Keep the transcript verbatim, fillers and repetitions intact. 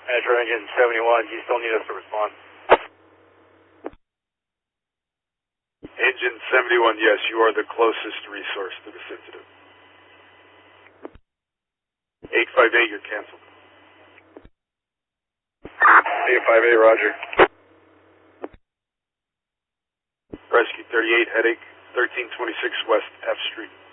Metro Engine seventy-one, do you still need us to respond? Engine seventy-one, yes, you are the closest resource to the sensitive. eight five eight, you're canceled. eight five eight, roger. Rescue thirty-eight, headache, thirteen twenty-six West F Street.